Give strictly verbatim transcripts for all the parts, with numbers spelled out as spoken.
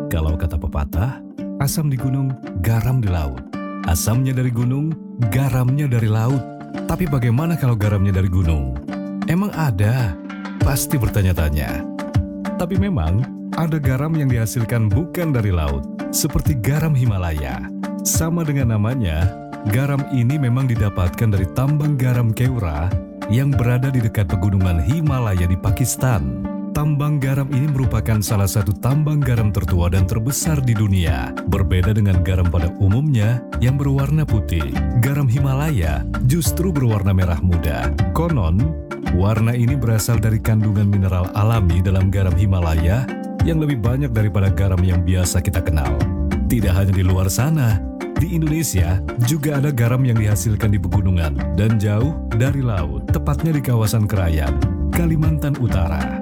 Kalau kata pepatah, asam di gunung, garam di laut. Asamnya dari gunung, garamnya dari laut. Tapi bagaimana kalau garamnya dari gunung? Emang ada? Pasti bertanya-tanya. Tapi memang ada garam yang dihasilkan bukan dari laut, seperti garam Himalaya. Sama dengan namanya, garam ini memang didapatkan dari tambang garam Keura yang berada di dekat pegunungan Himalaya di Pakistan. Tambang garam ini merupakan salah satu tambang garam tertua dan terbesar di dunia. Berbeda dengan garam pada umumnya yang berwarna putih, garam Himalaya justru berwarna merah muda. Konon, warna ini berasal dari kandungan mineral alami dalam garam Himalaya yang lebih banyak daripada garam yang biasa kita kenal. Tidak hanya di luar sana, di Indonesia juga ada garam yang dihasilkan di pegunungan dan jauh dari laut, tepatnya di kawasan Krayan, Kalimantan Utara.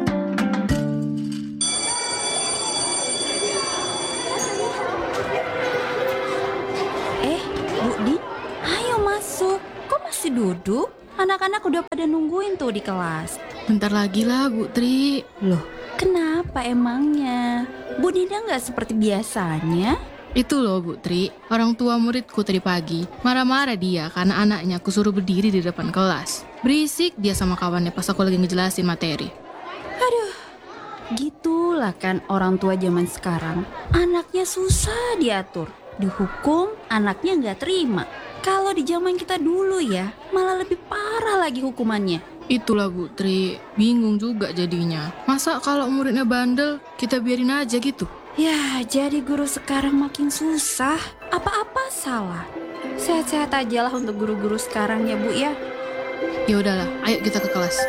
Eh, Bu Di, ayo masuk. Kok masih duduk? Anak-anak udah pada nungguin tuh di kelas. Bentar lagi lah, Bu Tri. Loh, kenapa emangnya? Bu Dina nggak seperti biasanya? Itu loh, Bu Tri. Orang tua muridku tadi pagi marah-marah dia karena anaknya aku suruh berdiri di depan kelas. Berisik dia sama kawannya pas aku lagi ngejelasin materi. Aduh, gitulah kan orang tua zaman sekarang. Anaknya susah diatur. Dihukum, anaknya nggak terima. Kalau di zaman kita dulu ya, malah lebih parah lagi hukumannya. Itulah Bu Tri, bingung juga jadinya. Masa kalau muridnya bandel, kita biarin aja gitu? Ya, jadi guru sekarang makin susah. Apa-apa salah. Sehat-sehat aja lah untuk guru-guru sekarang ya, Bu ya. Ya udahlah, ayo kita ke kelas.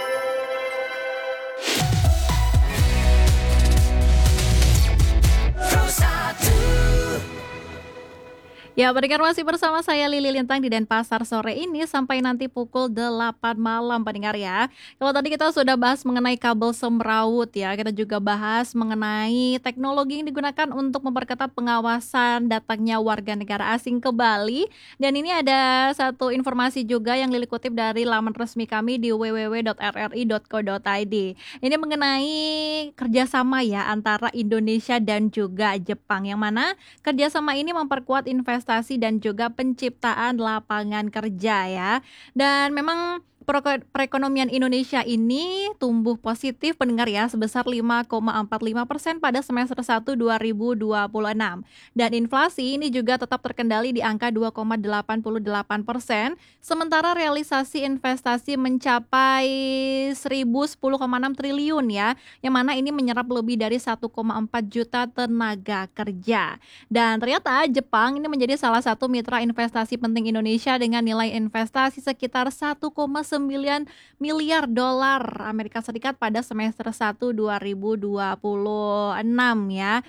Ya, pendengar masih bersama saya Lili Lintang di Denpasar sore ini sampai nanti pukul delapan malam pendengar ya. Kalau tadi kita sudah bahas mengenai kabel semrawut ya, kita juga bahas mengenai teknologi yang digunakan untuk memperketat pengawasan datangnya warga negara asing ke Bali. Dan ini ada satu informasi juga yang Lili kutip dari laman resmi kami di w w w dot r r i dot co dot i d. Ini mengenai kerjasama ya antara Indonesia dan juga Jepang, yang mana kerjasama ini memperkuat investasi dan juga penciptaan lapangan kerja ya. Dan memang perekonomian Indonesia ini tumbuh positif pendengar ya sebesar lima koma empat lima persen pada semester satu dua ribu dua puluh enam. Dan inflasi ini juga tetap terkendali di angka dua koma delapan delapan persen, sementara realisasi investasi mencapai seribu sepuluh koma enam triliun ya, yang mana ini menyerap lebih dari satu koma empat juta tenaga kerja. Dan ternyata Jepang ini menjadi salah satu mitra investasi penting Indonesia dengan nilai investasi sekitar satu koma sembilan miliar dolar Amerika Serikat pada semester satu dua ribu dua puluh enam ya.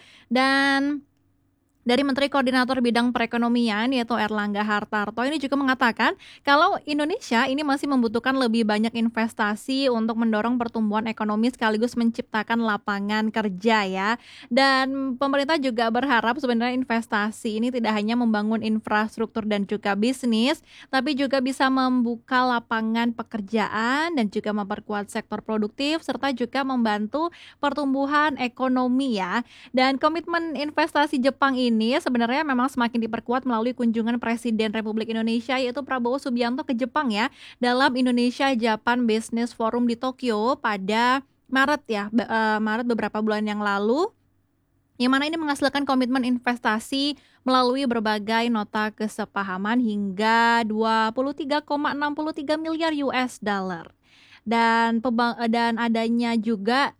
Dan dari Menteri Koordinator Bidang Perekonomian yaitu Erlangga Hartarto ini juga mengatakan kalau Indonesia ini masih membutuhkan lebih banyak investasi untuk mendorong pertumbuhan ekonomi sekaligus menciptakan lapangan kerja ya. Dan pemerintah juga berharap sebenarnya investasi ini tidak hanya membangun infrastruktur dan juga bisnis, tapi juga bisa membuka lapangan pekerjaan dan juga memperkuat sektor produktif serta juga membantu pertumbuhan ekonomi ya. Dan komitmen investasi Jepang ini ini sebenarnya memang semakin diperkuat melalui kunjungan Presiden Republik Indonesia yaitu Prabowo Subianto ke Jepang ya dalam Indonesia Japan Business Forum di Tokyo pada Maret ya, Maret beberapa bulan yang lalu, yang mana ini menghasilkan komitmen investasi melalui berbagai nota kesepahaman hingga dua puluh tiga koma enam tiga miliar U S dollar. Dan pembang- dan adanya juga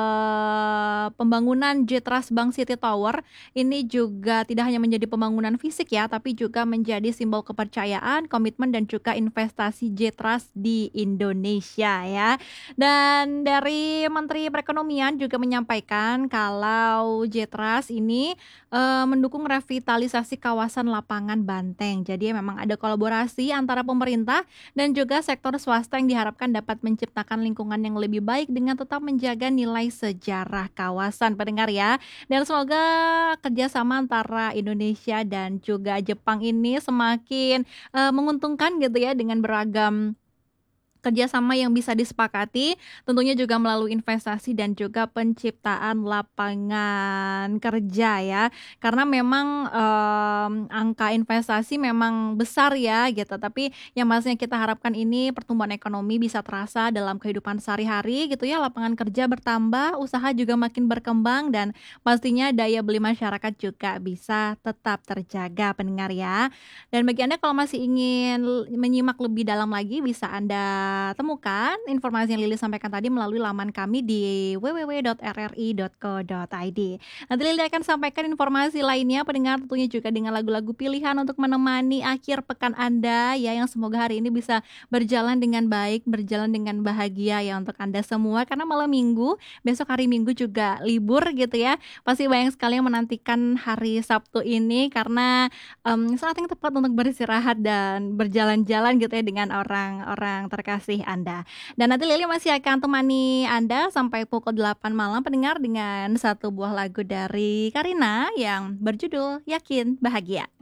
eh, pembangunan Jetras Bank City Tower ini juga tidak hanya menjadi pembangunan fisik ya, tapi juga menjadi simbol kepercayaan, komitmen dan juga investasi Jetras di Indonesia ya. Dan dari Menteri Perekonomian juga menyampaikan kalau Jetras ini eh, mendukung revitalisasi kawasan lapangan Banteng. Jadi memang ada kolaborasi antara pemerintah dan juga sektor swasta yang diharapkan dapat menciptakan lingkungan yang lebih baik dengan tetap menjaga nilai sejarah kawasan pendengar ya. Dan semoga kerjasama antara Indonesia dan juga Jepang ini semakin uh, menguntungkan gitu ya dengan beragam kerjasama yang bisa disepakati, tentunya juga melalui investasi dan juga penciptaan lapangan kerja ya. Karena memang em, angka investasi memang besar ya gitu, tapi yang pastinya kita harapkan ini pertumbuhan ekonomi bisa terasa dalam kehidupan sehari-hari gitu ya, lapangan kerja bertambah, usaha juga makin berkembang dan pastinya daya beli masyarakat juga bisa tetap terjaga pendengar ya. Dan bagi Anda kalau masih ingin l- menyimak lebih dalam lagi bisa Anda temukan informasi yang Lili sampaikan tadi melalui laman kami di w w w dot r r i dot co dot i d. Nanti Lili akan sampaikan informasi lainnya pendengar tentunya juga dengan lagu-lagu pilihan untuk menemani akhir pekan Anda ya yang semoga hari ini bisa berjalan dengan baik, berjalan dengan bahagia ya untuk Anda semua karena malam Minggu, besok hari Minggu juga libur gitu ya. Pasti banyak sekali yang menantikan hari Sabtu ini karena em, saat yang tepat untuk beristirahat dan berjalan-jalan gitu ya dengan orang-orang terkasih Anda. Dan nanti Lili masih akan temani Anda sampai pukul delapan malam pendengar dengan satu buah lagu dari Karina yang berjudul Yakin Bahagia.